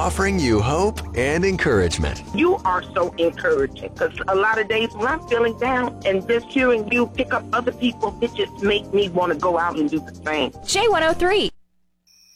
offering you hope and encouragement. You are so encouraging because a lot of days when I'm feeling down and just hearing you pick up other people's pitches make me want to go out and do the same. J103.